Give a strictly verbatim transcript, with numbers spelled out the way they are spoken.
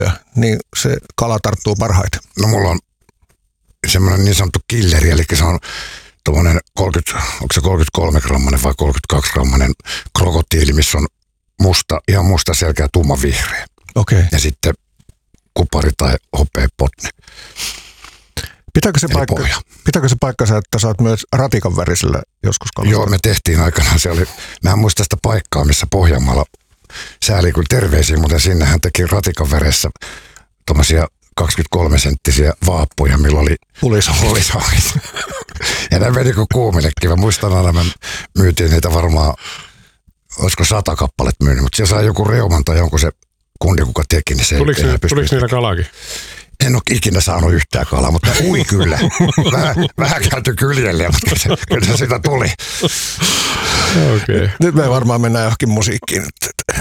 vahvoja, niin se kala tarttuu parhaiten. No mulla on semmoinen niin sanottu killeri, eli se on tuommoinen kolmekymmentä, onko se kolmekymmentäkolme grammanen vai kolmekymmentäkaksi grammanen krokotiili, missä on musta, ihan musta selkeä tumma vihreä. Okei. Okay. Ja sitten kupari tai hopea potne. Pitääkö se, paikka, pitääkö se paikkansa, että sä oot myös ratikan värisellä joskus kalassa? Joo, me tehtiin aikanaan. Se oli, mä en muista sitä paikkaa, missä Pohjanmaalla sääli kuin terveisiä, mutta sinne hän teki ratikan väressä tommosia kaksikymmentäkolme senttisiä vaappuja, millä oli pulisahit. Ja nämä meni kuin kuumillekin. Mä muistan aina, me myytiin niitä varmaan, olisiko sata kappalet myynyt, mutta siellä sai joku reuman tai jonkun se kundi, kuka teki, niin se tuliko ei ne, pysty. Tuliko niillä kalaakin? En ole ikinä saanut yhtään kalaa, mutta ui kyllä. Vähän, vähän käyty kyljelle, mutta se, kyllä se sitä tuli. Okay. Nyt me varmaan mennään johonkin musiikkiin.